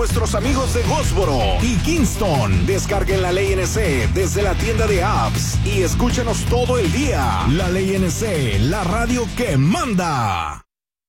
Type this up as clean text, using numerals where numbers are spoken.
nuestros amigos de Goldsboro y Kingston. Descarguen la Ley NC desde la tienda de apps y escúchenos todo el día. La Ley NC, la radio que manda.